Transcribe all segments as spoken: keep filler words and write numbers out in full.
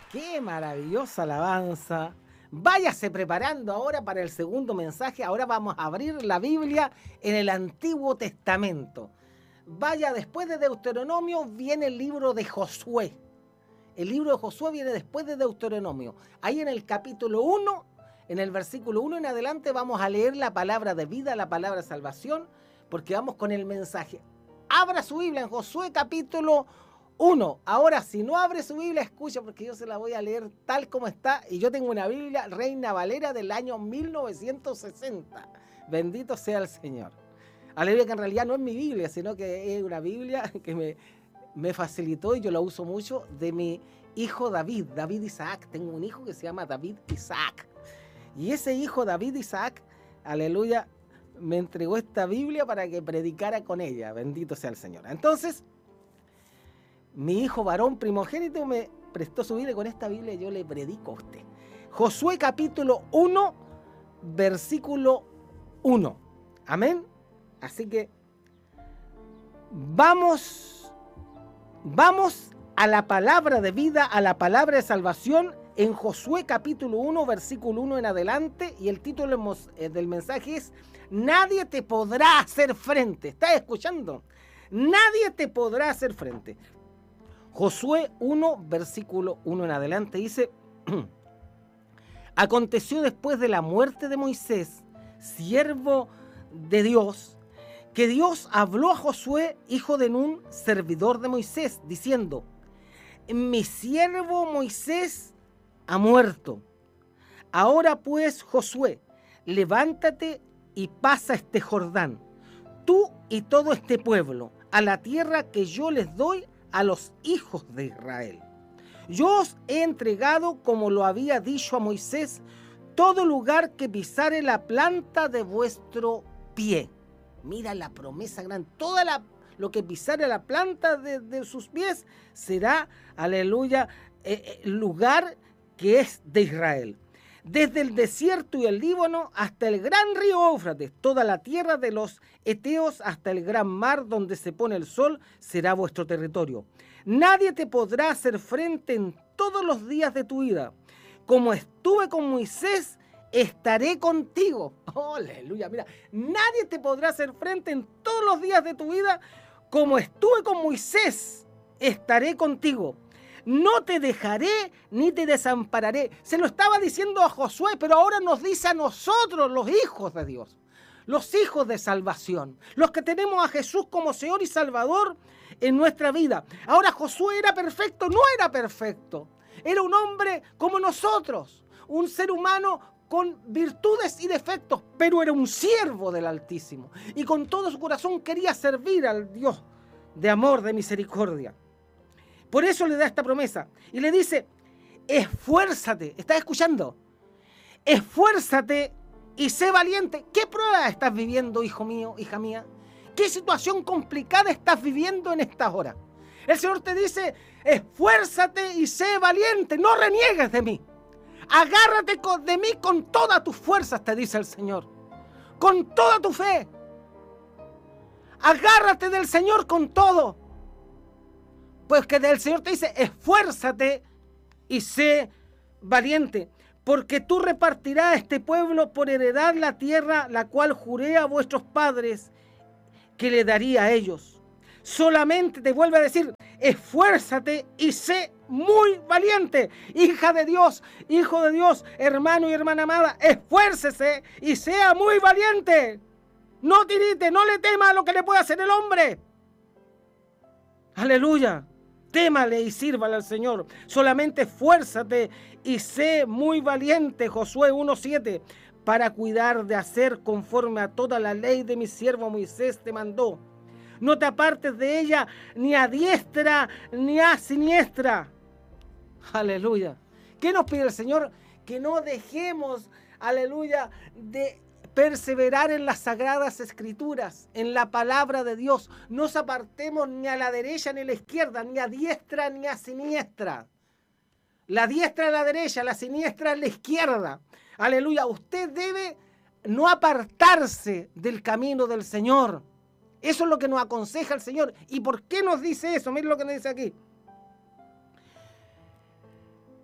Qué maravillosa alabanza. Váyase preparando ahora para el segundo mensaje. Ahora vamos a abrir la Biblia en el Antiguo Testamento. Vaya, después de Deuteronomio viene el libro de Josué. El libro de Josué viene después de Deuteronomio. Ahí en el capítulo uno, en el versículo uno en adelante, vamos a leer la palabra de vida, la palabra de salvación, porque vamos con el mensaje. Abra su Biblia en Josué capítulo uno. Ahora, si no abre su Biblia, escucha, porque yo se la voy a leer tal como está. Y yo tengo una Biblia Reina Valera del año mil novecientos sesenta. Bendito sea el Señor. Aleluya, que en realidad no es mi Biblia, sino que es una Biblia que me, me facilitó y yo la uso mucho, de mi hijo David, David Isaac. Tengo un hijo que se llama David Isaac. Y ese hijo David Isaac, aleluya, me entregó esta Biblia para que predicara con ella. Bendito sea el Señor. Entonces, mi hijo varón primogénito me prestó su Biblia y con esta Biblia yo le predico a usted. Josué capítulo uno, versículo uno. Amén. Así que vamos, vamos a la palabra de vida, a la palabra de salvación en Josué capítulo uno, versículo uno en adelante. Y el título del mensaje es: nadie te podrá hacer frente. ¿Estás escuchando? Nadie te podrá hacer frente. Josué uno, versículo uno en adelante dice: aconteció después de la muerte de Moisés, siervo de Dios, que Dios habló a Josué, hijo de Nun, servidor de Moisés, diciendo: mi siervo Moisés ha muerto. Ahora pues, Josué, levántate y pasa este Jordán, tú y todo este pueblo, a la tierra que yo les doy a los hijos de Israel. Yo os he entregado, como lo había dicho a Moisés, todo lugar que pisare la planta de vuestro pie. Mira la promesa grande. Todo lo que pisare la planta de, de sus pies será, aleluya, eh, eh, lugar que es de Israel. Desde el desierto y el Líbano hasta el gran río Éufrates, toda la tierra de los heteos hasta el gran mar donde se pone el sol, será vuestro territorio. Nadie te podrá hacer frente en todos los días de tu vida. Como estuve con Moisés, estaré contigo. Oh, aleluya, mira, nadie te podrá hacer frente en todos los días de tu vida. Como estuve con Moisés, estaré contigo. No te dejaré ni te desampararé. Se lo estaba diciendo a Josué, pero ahora nos dice a nosotros, los hijos de Dios, los hijos de salvación, los que tenemos a Jesús como Señor y Salvador en nuestra vida. Ahora, Josué era perfecto, no era perfecto. Era un hombre como nosotros, un ser humano con virtudes y defectos, pero era un siervo del Altísimo. Y con todo su corazón quería servir al Dios de amor, de misericordia. Por eso le da esta promesa y le dice: esfuérzate. ¿Estás escuchando? Esfuérzate y sé valiente. ¿Qué prueba estás viviendo, hijo mío, hija mía? ¿Qué situación complicada estás viviendo en estas horas? El Señor te dice: esfuérzate y sé valiente. No reniegues de mí. Agárrate de mí con todas tus fuerzas, te dice el Señor. Con toda tu fe. Agárrate del Señor con todo. Pues que el Señor te dice: esfuérzate y sé valiente, porque tú repartirás a este pueblo por heredad la tierra, la cual juré a vuestros padres que le daría a ellos. Solamente te vuelve a decir: esfuérzate y sé muy valiente. Hija de Dios, hijo de Dios, hermano y hermana amada, esfuércese y sea muy valiente. No tirite, no le tema a lo que le puede hacer el hombre. Aleluya. Témale y sírvale al Señor. Solamente esfuérzate y sé muy valiente. Josué uno siete. Para cuidar de hacer conforme a toda la ley de mi siervo Moisés te mandó. No te apartes de ella ni a diestra ni a siniestra. Aleluya. ¿Qué nos pide el Señor? Que no dejemos, aleluya, de perseverar en las sagradas escrituras, en la palabra de Dios. No nos apartemos ni a la derecha ni a la izquierda, ni a diestra ni a siniestra. La diestra a la derecha, la siniestra a la izquierda. Aleluya. Usted debe no apartarse del camino del Señor. Eso es lo que nos aconseja el Señor. ¿Y por qué nos dice eso? Miren lo que nos dice aquí.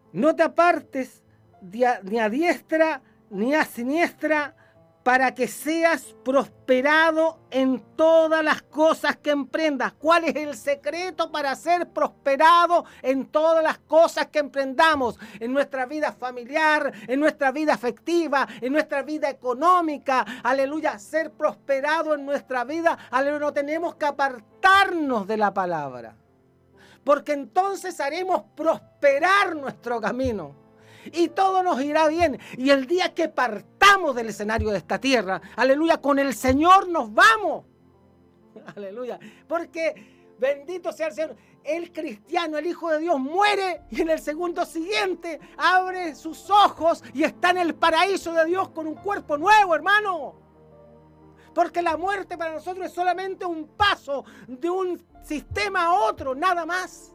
No te apartes ni a diestra ni a siniestra, para que seas prosperado en todas las cosas que emprendas. ¿Cuál es el secreto para ser prosperado en todas las cosas que emprendamos? En nuestra vida familiar, en nuestra vida afectiva, en nuestra vida económica. Aleluya, ser prosperado en nuestra vida. Aleluya, no tenemos que apartarnos de la palabra, porque entonces haremos prosperar nuestro camino. Y todo nos irá bien. Y el día que partamos del escenario de esta tierra, aleluya, con el Señor nos vamos. Aleluya. Porque bendito sea el Señor. El cristiano, el Hijo de Dios, muere y en el segundo siguiente abre sus ojos y está en el paraíso de Dios con un cuerpo nuevo, hermano. Porque la muerte para nosotros es solamente un paso de un sistema a otro, nada más.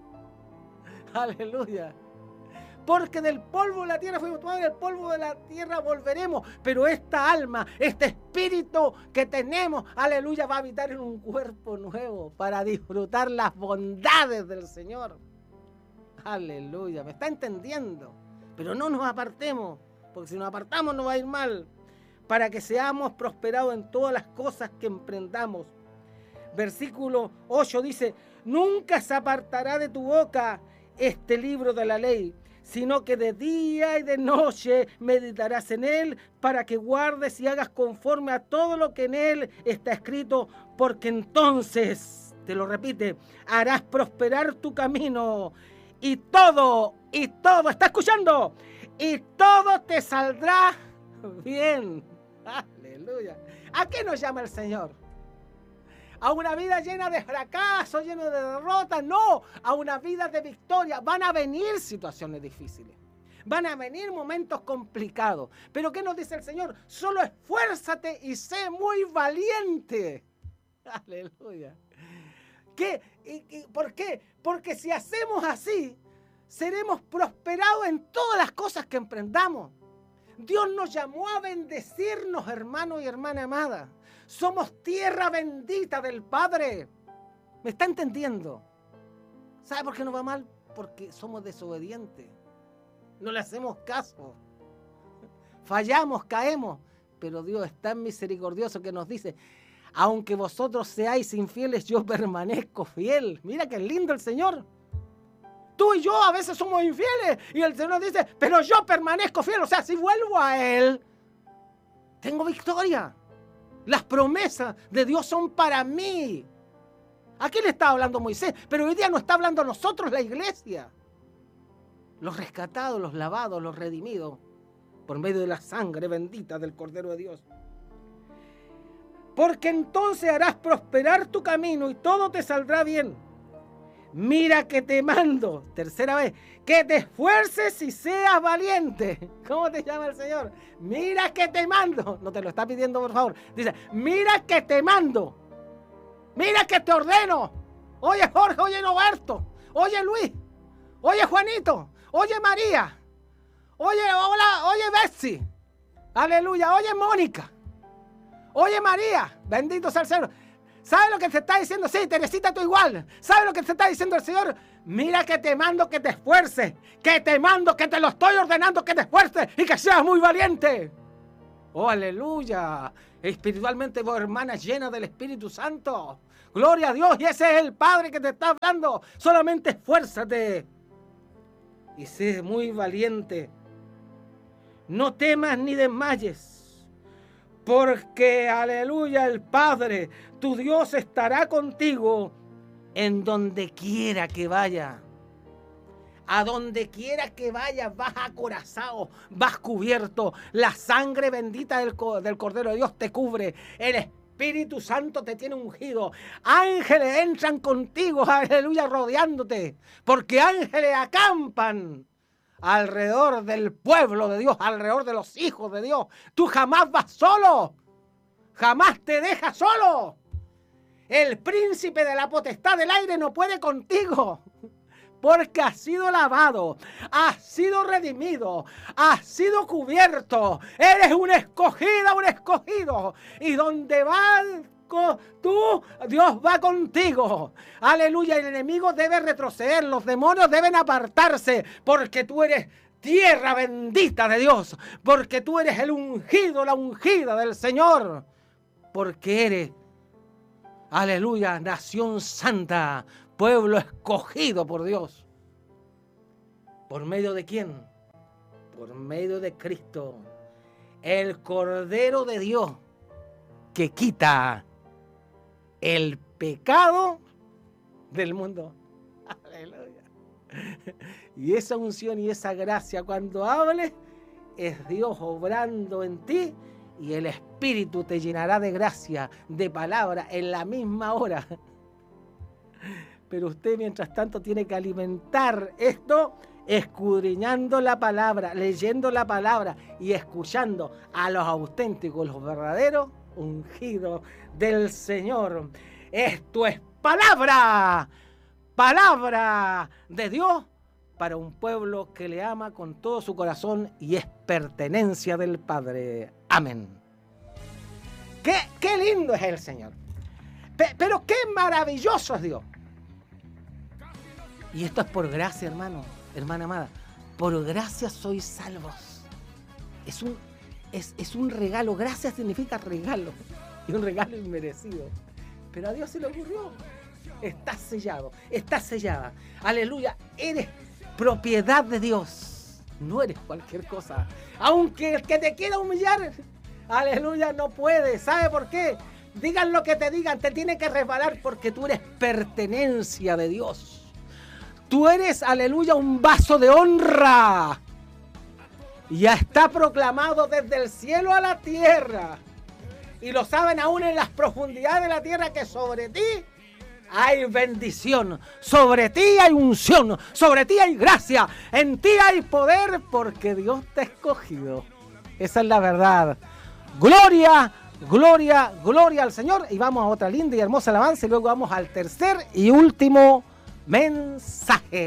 Aleluya. Porque del polvo de la tierra fuimos tomados y del polvo de la tierra volveremos. Pero esta alma, este espíritu que tenemos, aleluya, va a habitar en un cuerpo nuevo para disfrutar las bondades del Señor. Aleluya, ¿me está entendiendo? Pero no nos apartemos, porque si nos apartamos nos va a ir mal. Para que seamos prosperados en todas las cosas que emprendamos. Versículo ocho dice, nunca se apartará de tu boca este libro de la ley, sino que de día y de noche meditarás en él, para que guardes y hagas conforme a todo lo que en él está escrito, porque entonces, te lo repite, harás prosperar tu camino, y todo, y todo, ¿está escuchando? Y todo te saldrá bien. Aleluya. ¿A qué nos llama el Señor? ¿A una vida llena de fracaso, llena de derrotas? No, a una vida de victoria. Van a venir situaciones difíciles. Van a venir momentos complicados. Pero ¿qué nos dice el Señor? Solo esfuérzate y sé muy valiente. Aleluya. ¿Qué? ¿Y, y, ¿Por qué? Porque si hacemos así, seremos prosperados en todas las cosas que emprendamos. Dios nos llamó a bendecirnos, hermano y hermana amada. Somos tierra bendita del Padre. ¿Me está entendiendo? ¿Sabe por qué nos va mal? Porque somos desobedientes. No le hacemos caso. Fallamos, caemos. Pero Dios es tan misericordioso que nos dice, aunque vosotros seáis infieles, yo permanezco fiel. Mira qué lindo el Señor. Tú y yo a veces somos infieles y el Señor dice, pero yo permanezco fiel. O sea, si vuelvo a Él, tengo victoria. Las promesas de Dios son para mí. Aquí le está hablando Moisés, pero hoy día nos está hablando a nosotros, la iglesia. Los rescatados, los lavados, los redimidos, por medio de la sangre bendita del Cordero de Dios. Porque entonces harás prosperar tu camino y todo te saldrá bien. Mira que te mando, tercera vez, que te esfuerces y seas valiente. ¿Cómo te llama el Señor? Mira que te mando. No te lo está pidiendo, por favor. Dice, mira que te mando. Mira que te ordeno. Oye Jorge, oye Roberto, oye Luis, oye Juanito, oye María, oye, hola, oye Betsy. Aleluya, oye Mónica, oye María, bendito sea el Señor. ¿Sabes lo que te está diciendo? Sí, Teresita, tú igual. ¿Sabes lo que te está diciendo el Señor? Mira que te mando que te esfuerces, que te mando, que te lo estoy ordenando, que te esfuerces y que seas muy valiente. Oh, aleluya. Espiritualmente vos, hermana, llena del Espíritu Santo. Gloria a Dios. Y ese es el Padre que te está hablando. Solamente esfuérzate y sé muy valiente. No temas ni desmayes. Porque, aleluya, el Padre, tu Dios estará contigo en donde quiera que vaya. A donde quiera que vayas vas acorazado, vas cubierto. La sangre bendita del, del Cordero de Dios te cubre. El Espíritu Santo te tiene ungido. Ángeles entran contigo, aleluya, rodeándote. Porque ángeles acampan alrededor del pueblo de Dios, alrededor de los hijos de Dios. Tú jamás vas solo, jamás te dejas solo. El príncipe de la potestad del aire no puede contigo, porque has sido lavado, has sido redimido, has sido cubierto. Eres una escogida, un escogido. Y donde va con, tú, Dios va contigo. Aleluya, el enemigo debe retroceder, los demonios deben apartarse, porque tú eres tierra bendita de Dios, porque tú eres el ungido, la ungida del Señor, porque eres, aleluya, nación santa, pueblo escogido por Dios. ¿Por medio de quién? Por medio de Cristo, el Cordero de Dios, que quita el pecado del mundo. Aleluya. Y esa unción y esa gracia, cuando hables, es Dios obrando en ti, y el Espíritu te llenará de gracia, de palabra, en la misma hora. Pero usted, mientras tanto, tiene que alimentar esto, escudriñando la palabra, leyendo la palabra y escuchando a los auténticos, los verdaderos ungidos del Señor. Esto es palabra, palabra de Dios para un pueblo que le ama con todo su corazón y es pertenencia del Padre. Amén. Qué, qué lindo es el Señor. Pe- pero qué maravilloso es Dios. Y esto es por gracia, hermano, hermana amada. Por gracia sois salvos. Es un, es, es un regalo. Gracia significa regalo. Y un regalo inmerecido. Pero a Dios se le ocurrió. Estás sellado, estás sellada. Aleluya, eres propiedad de Dios. No eres cualquier cosa. Aunque el que te quiera humillar, aleluya, no puede. ¿Sabe por qué? Digan lo que te digan, te tiene que resbalar, porque tú eres pertenencia de Dios. Tú eres, aleluya, un vaso de honra. Ya está proclamado desde el cielo a la tierra. Y lo saben aún en las profundidades de la tierra, que sobre ti hay bendición, sobre ti hay unción, sobre ti hay gracia, en ti hay poder, porque Dios te ha escogido. Esa es la verdad. Gloria, gloria, gloria al Señor. Y vamos a otra linda y hermosa alabanza, y luego vamos al tercer y último mensaje.